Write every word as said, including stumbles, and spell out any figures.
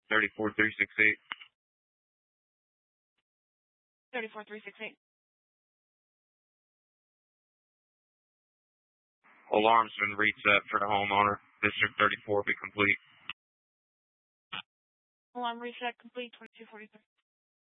thirty-four three six eight. thirty-four three six eight. Alarm's been reset for the homeowner. District thirty-four be complete. Alarm reset complete, twenty-two forty-three.